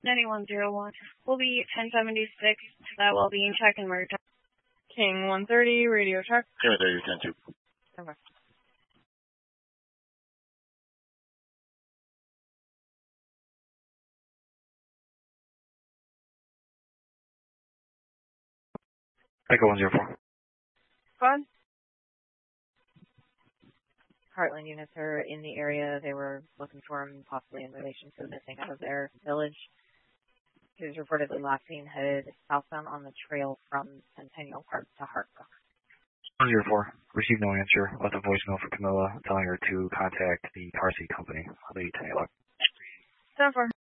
9101. Will be 1076 to that well-being check and merge. King 130, radio check. King 130, 10-2. Okay. Echo 104. Go ahead. Heartland units are in the area. They were looking for him possibly in relation to missing out of their village. He was reportedly last seen headed southbound on the trail from Centennial Park to Hartbrook. 104. Received no answer. Left a voicemail for Camilla telling her to contact the car seat company. I'll leave you 10-11. 10-4.